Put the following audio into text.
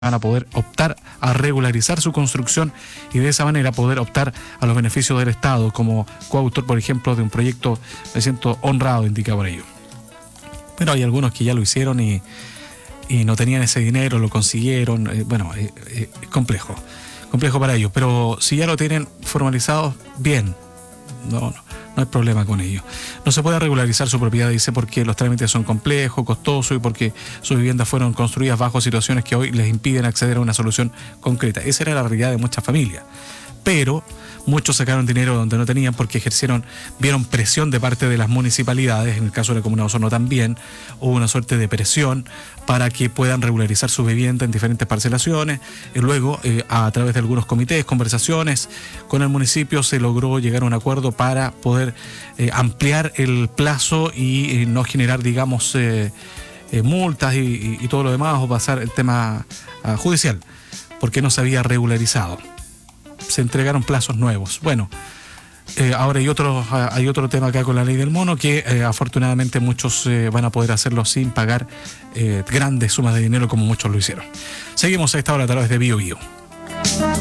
van a poder optar a regularizar su construcción y de esa manera poder optar a los beneficios del Estado como coautor, por ejemplo, de un proyecto. Me siento honrado, indica por ello. Pero hay algunos que ya lo hicieron y no tenían ese dinero, lo consiguieron. Es complejo para ellos, pero si ya lo tienen formalizado, bien, no hay problema con ello. No se puede regularizar su propiedad, dice, porque los trámites son complejos, costosos y porque sus viviendas fueron construidas bajo situaciones que hoy les impiden acceder a una solución concreta. Esa era la realidad de muchas familias. Pero muchos sacaron dinero donde no tenían porque vieron presión de parte de las municipalidades. En el caso de la Comuna de Osorno también hubo una suerte de presión para que puedan regularizar su vivienda en diferentes parcelaciones. Y luego, a través de algunos comités, conversaciones con el municipio, se logró llegar a un acuerdo para poder ampliar el plazo y no generar, digamos, multas y todo lo demás, o pasar el tema judicial, porque no se había regularizado. Se entregaron plazos nuevos. Bueno, ahora hay otro tema acá con la ley del mono, que afortunadamente muchos van a poder hacerlo sin pagar grandes sumas de dinero como muchos lo hicieron. Seguimos a esta hora a través de Bio Bio.